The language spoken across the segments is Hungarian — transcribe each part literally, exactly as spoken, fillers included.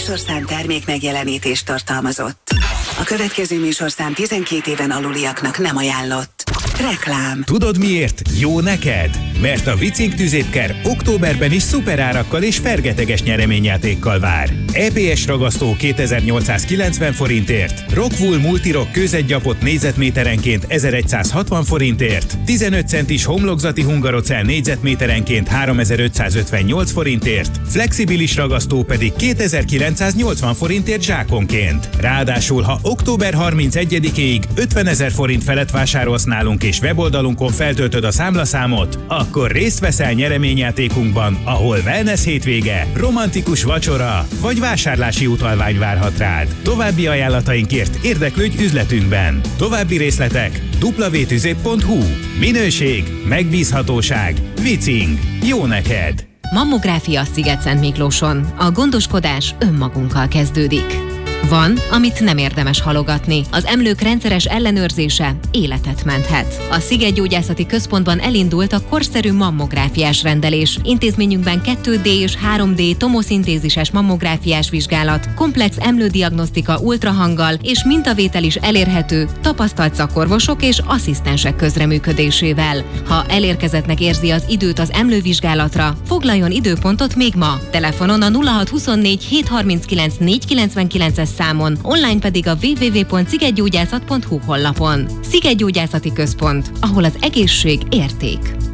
műsorszám termék megjelenítést tartalmazott. A következő műsorszám tizenkét éven aluliaknak nem ajánlott. Reklám. Tudod miért? Jó neked? Mert a Vicing tüzépker októberben is szuperárakkal és fergeteges nyereményjátékkal vár. é pé es ragasztó kétezer-nyolcszázkilencven forintért, Rockwool Multirock kőzetgyapot négyzetméterenként ezeregyszázhatvan forintért, tizenöt centis homlokzati hungarocell négyzetméterenként háromezer-ötszázötvennyolc forintért, flexibilis ragasztó pedig kétezer-kilencszáznyolcvan forintért zsákonként. Ráadásul, ha október harmincegyedikéig ötvenezer forint felett vásárolsz nálunk és weboldalunkon feltöltöd a számlaszámot, akkor részt veszel nyereményjátékunkban, ahol wellness hétvége, romantikus vacsora vagy vásárlási utalvány várhat rád. További ajánlatainkért érdeklődj üzletünkben. További részletek double-u double-u double-u pont tüzép pont hu. Minőség, megbízhatóság, Vicing. Jó neked! Mammográfia Sziget-Szentmiklóson. A gondoskodás önmagunkkal kezdődik. Van, amit nem érdemes halogatni. Az emlők rendszeres ellenőrzése életet menthet. A Szigetgyógyászati Központban elindult a korszerű mammográfiás rendelés. Intézményünkben kettő dé és három dé tomoszintézises mammográfiás vizsgálat, komplex emlődiagnosztika ultrahanggal és mintavétel is elérhető tapasztalt szakorvosok és asszisztensek közreműködésével. Ha elérkezettnek érzi az időt az emlővizsgálatra, foglaljon időpontot még ma. Telefonon a nulla hat huszonnégy hétszázharminckilenc négyszázkilencvenkilences számon, online pedig a double-u double-u double-u pont szigetgyógyászat pont hu honlapon. Szigetgyógyászati Központ, ahol az egészség érték.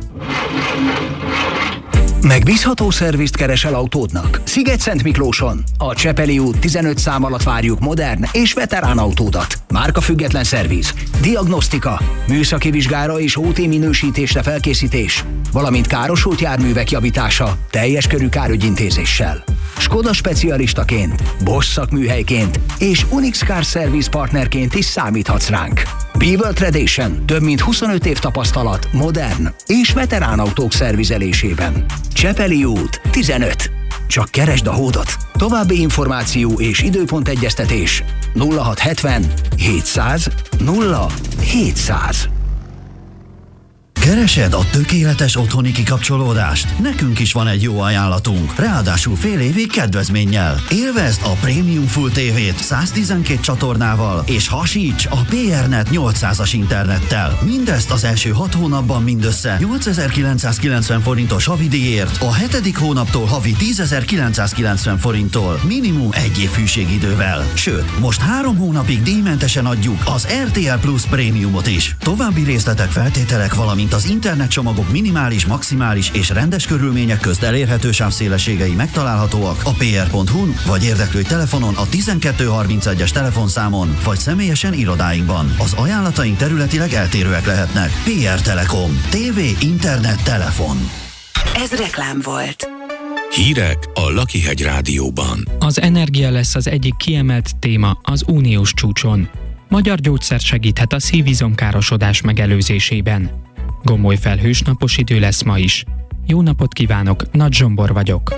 Megbízható szervizt keresel autódnak? Sziget-Szentmiklóson. A Csepeli út tizenöt szám alatt várjuk modern és veterán autódat. Márkafüggetlen szerviz, diagnosztika, műszaki vizsgára és ó té minősítésre felkészítés, valamint károsult járművek javítása teljes körű kárügyintézéssel. Skoda specialistaként, Bosch szakműhelyként és Unix Car Service partnerként is számíthatsz ránk. Beaver Tradition, több mint huszonöt év tapasztalat modern és veterán autók szervizelésében. Csepeli út tizenöt. Csak keresd a hódot. További információ és időpontegyeztetés nulla hat hetven hétszáz nulla hétszáz. Keresed a tökéletes otthoni kikapcsolódást? Nekünk is van egy jó ajánlatunk, ráadásul fél évig kedvezménnyel. Élvezd a Premium Full té vét száztizenkét csatornával, és hasíts a pé er net nyolcszázas internettel. Mindezt az első hat hónapban mindössze nyolcezer-kilencszázkilencven forintos havidíjért, a hetedik hónaptól havi tízezer-kilencszázkilencven forinttól, minimum egy év hűségidővel. Sőt, most három hónapig díjmentesen adjuk az er té el Plus Prémiumot is. További részletek, feltételek, valamint az internetcsomagok minimális, maximális és rendes körülmények közt elérhető sávszélességei megtalálhatóak a pé er pont hu-n, vagy érdeklődj telefonon a tizenkettő harmincegyes telefonszámon, vagy személyesen irodáinkban. Az ajánlataink területileg eltérőek lehetnek. pé er Telekom. tévé, internet, telefon. Ez reklám volt. Hírek a Lakihegy Rádióban. Az energia lesz az egyik kiemelt téma az uniós csúcson. Magyar gyógyszer segíthet a szívizomkárosodás megelőzésében. Gomoly felhős napos idő lesz ma is. Jó napot kívánok, Nagy Zsombor vagyok.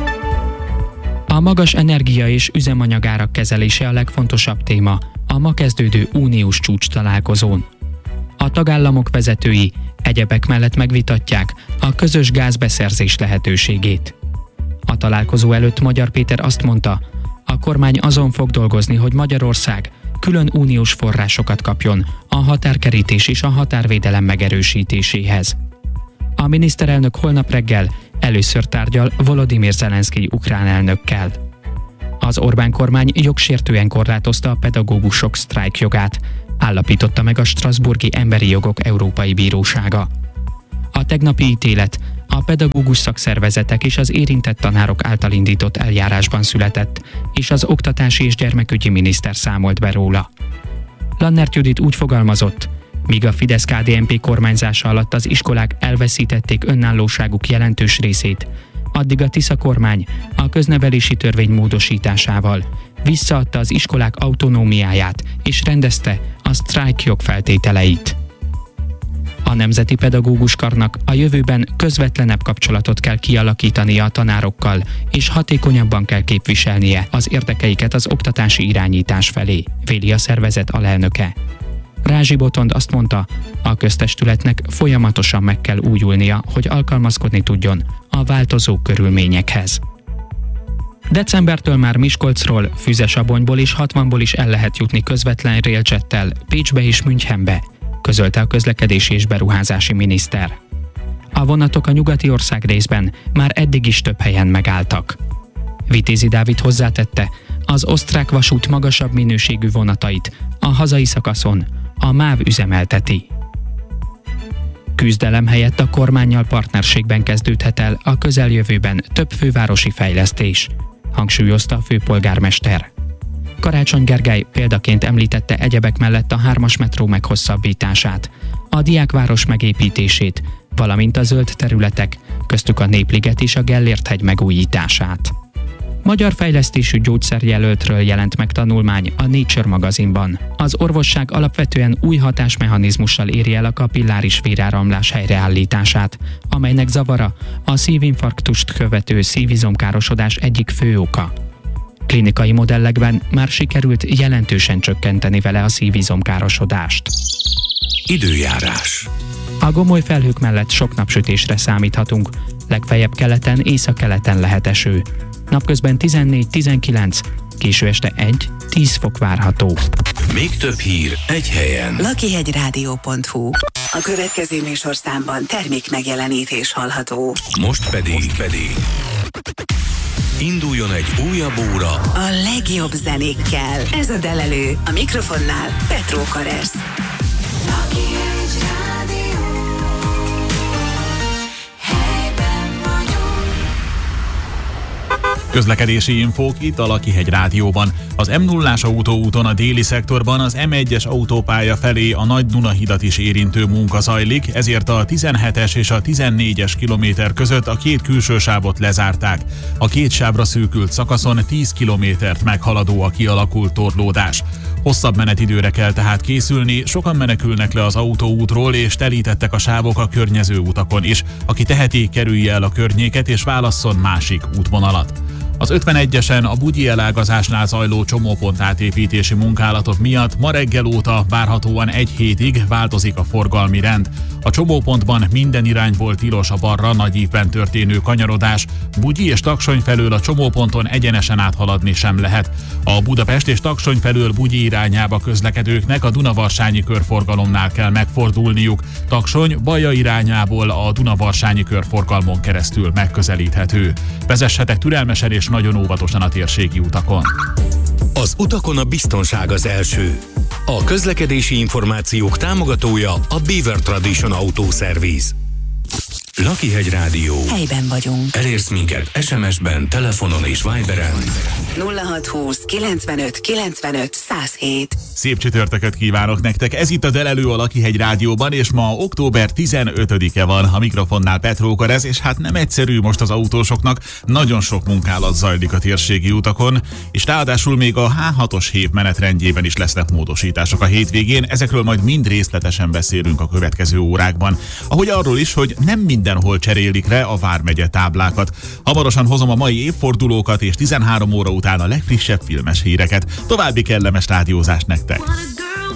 A magas energia és üzemanyagárak kezelése a legfontosabb téma a ma kezdődő uniós csúcs találkozón. A tagállamok vezetői egyebek mellett megvitatják a közös gázbeszerzés lehetőségét. A találkozó előtt Magyar Péter azt mondta, a kormány azon fog dolgozni, hogy Magyarország külön uniós forrásokat kapjon a határkerítés és a határvédelem megerősítéséhez. A miniszterelnök holnap reggel először tárgyal Volodymyr Zelenszkij ukrán elnökkel. Az Orbán kormány jogsértően korlátozta a pedagógusok sztrájkjogát, állapította meg a Strasbourgi Emberi Jogok Európai Bírósága. A tegnapi ítélet a pedagógus szakszervezetek és az érintett tanárok által indított eljárásban született, és az oktatási és gyermekügyi miniszter számolt be róla. Lannert Judit úgy fogalmazott, míg a Fidesz-ká dé en pé kormányzása alatt az iskolák elveszítették önállóságuk jelentős részét, addig a Tisza kormány a köznevelési törvény módosításával visszaadta az iskolák autonómiáját és rendezte a sztrájkjog feltételeit. A Nemzeti Pedagógus Karnak a jövőben közvetlenebb kapcsolatot kell kialakítania a tanárokkal, és hatékonyabban kell képviselnie az érdekeiket az oktatási irányítás felé, véli a szervezet alelnöke. Rázsi Botond azt mondta, a köztestületnek folyamatosan meg kell újulnia, hogy alkalmazkodni tudjon a változó körülményekhez. Decembertől már Miskolcról, Füzesabonyból és hatvanból is el lehet jutni közvetlen railjettel Pécsbe és Münchenbe, közölte a közlekedési és beruházási miniszter. A vonatok a nyugati ország részben már eddig is több helyen megálltak. Vitézi Dávid hozzátette, az osztrák vasút magasabb minőségű vonatait a hazai szakaszon a MÁV üzemelteti. Küzdelem helyett a kormánnyal partnerségben kezdődhet el a közeljövőben több fővárosi fejlesztés, hangsúlyozta a főpolgármester. Karácsony Gergely példaként említette egyebek mellett a hármas metró meghosszabbítását, a Diákváros megépítését, valamint a zöld területek, köztük a Népliget és a Gellért-hegy megújítását. Magyar fejlesztésű gyógyszerjelöltről jelent meg tanulmány a Nature magazinban. Az orvosság alapvetően új hatásmechanizmussal éri el a kapilláris véráramlás helyreállítását, amelynek zavara a szívinfarktust követő szívizomkárosodás egyik fő oka. Klinikai modellekben már sikerült jelentősen csökkenteni vele a szívizomkárosodást. Időjárás. A gomoly felhők mellett sok napsütésre számíthatunk, legfeljebb keleten, északkeleten lehet eső. Napközben tizennégy-tizenkilenc, késő este egy-tíz fok várható. Még több hír egy helyen. lakihegyrádió pont hu. A következő műsorszámban termék megjelenítés hallható. Most pedig, Most pedig induljon egy újabb óra A legjobb zenékkel. Ez a Delelő. A mikrofonnál Petró Karesz. Közlekedési infók itt a Lakihegy Rádióban. Az M nullás autóúton a déli szektorban az M egyes autópálya felé a Nagy Dunahidat is érintő munka zajlik, ezért a tizenhetes és a tizennégyes kilométer között a két külső sávot lezárták. A két sávra szűkült szakaszon tíz kilométert meghaladó a kialakult torlódás. Hosszabb menetidőre kell tehát készülni, sokan menekülnek le az autóútról, és telítettek a sávok a környező utakon is. Aki teheti, kerülje el a környéket és válasszon másik útvonalat. Az ötvenegyesen a bugyi elágazásnál zajló csomópont átépítési munkálatok miatt ma reggel óta várhatóan egy hétig változik a forgalmi rend. A csomópontban minden irányból tilos a balra nagyívben történő kanyarodás, Bugyi és Taksony felől a csomóponton egyenesen áthaladni sem lehet. A Budapest és Taksony felől Bugyi irányába közlekedőknek a Dunavarsányi körforgalomnál kell megfordulniuk. Taksony Baja irányából a Dunavarsányi körforgalmon keresztül megközelíthető. Vezessetek türelmesen és nagyon óvatosan a térségi utakon. Az utakon a biztonság az első. A közlekedési információk támogatója a Beaver Tradition Auto Service. Lakihegy Rádió. Helyben vagyunk. Elérsz minket es em es-ben, telefonon és Viberen. nulla hat húsz kilencvenöt kilencvenöt száz hét. Szép csütörtököt kívánok nektek, ez itt a Delelő a Lakihegy Rádióban, és ma október tizenötödike van, a mikrofonnál Petró Karesz, és hát nem egyszerű most az autósoknak, nagyon sok munkálat zajlik a térségi utakon, és ráadásul még a há hatos hév menetrendjében is lesznek módosítások a hétvégén, ezekről majd mind részletesen beszélünk a következő órákban. Ahogy arról is, hogy nem mindenhol cserélik le a vármegye táblákat. Hamarosan hozom a mai évfordulókat, és tizenhárom óra után a legfrissebb filmes híreket. További kellemes rádiózást nektek!